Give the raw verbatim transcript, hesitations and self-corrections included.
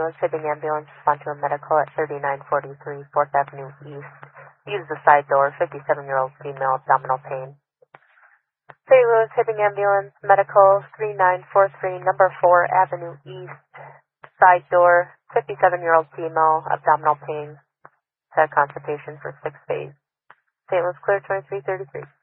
Louis Shipping Ambulance, respond to a medical at thirty-nine forty-three fourth Avenue East. Use the side door, fifty-seven-year-old female, abdominal pain. Saint Louis Shipping Ambulance, medical, thirty-nine forty-three, number four Avenue East. Side door, fifty-seven-year-old female, abdominal pain. Set consultation for six days. Saint Louis clear twenty-three thirty-three.